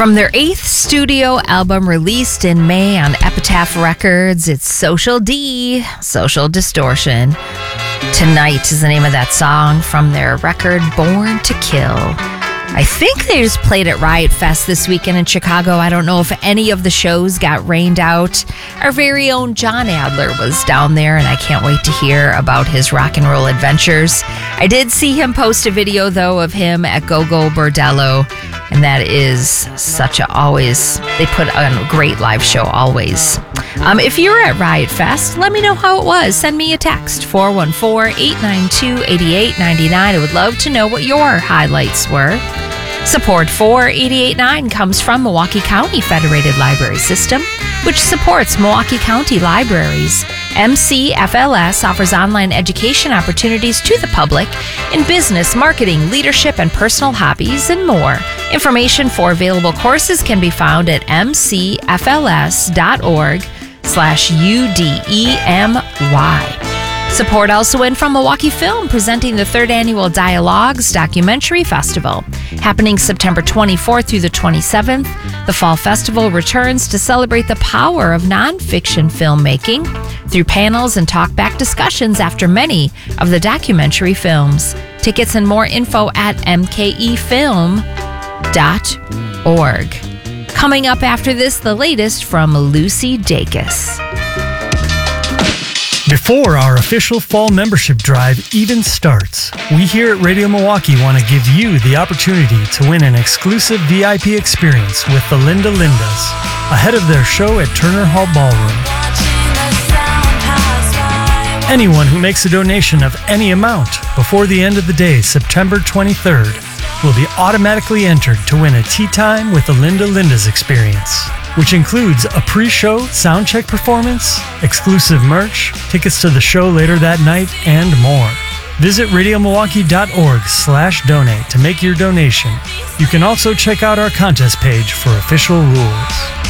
From their 8th studio album released in May on Epitaph Records, it's Social D, Social Distortion. Tonight is the name of that song from their record Born to Kill. I think they just played at Riot Fest this weekend in Chicago. I don't know if any of the shows got rained out. Our very own John Adler was down there, and I can't wait to hear about his rock and roll adventures. I did see him post a video, though, of him at Go-Go Bordello, and that is such a always, they put on a great live show always. If you're at Riot Fest, let me know how it was. Send me a text, 414-892-8899. I would love to know what your highlights were. Support for 88.9 comes from Milwaukee County Federated Library System, which supports Milwaukee County libraries. MCFLS offers online education opportunities to the public in business, marketing, leadership, and personal hobbies, and more. Information for available courses can be found at mcfls.org/UDEMY. Support also in from Milwaukee Film, presenting the 3rd Annual Dialogues Documentary Festival. Happening September 24th through the 27th, the Fall Festival returns to celebrate the power of nonfiction filmmaking through panels and talkback discussions after many of the documentary films. Tickets and more info at mkefilm.org. Coming up after this, the latest from Lucy Dacus. Before our official fall membership drive even starts, we here at Radio Milwaukee want to give you the opportunity to win an exclusive VIP experience with the Linda Lindas ahead of their show at Turner Hall Ballroom. Anyone who makes a donation of any amount before the end of the day, September 23rd, will be automatically entered to win a tea time with the Linda Lindas experience, which includes a pre-show soundcheck performance, exclusive merch, tickets to the show later that night, and more. Visit radiomilwaukee.org/donate to make your donation. You can also check out our contest page for official rules.